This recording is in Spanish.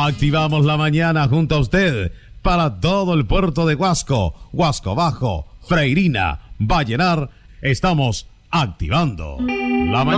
Activamos la mañana junto a usted para todo el puerto de Huasco, Huasco Bajo, Freirina, Vallenar. Estamos activando la mañana.